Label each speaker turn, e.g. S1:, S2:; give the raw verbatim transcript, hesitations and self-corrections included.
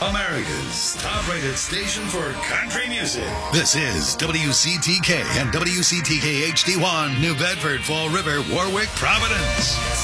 S1: America's top-rated station for country music. This is W C T K and W C T K H D one, New Bedford, Fall River, Warwick, Providence.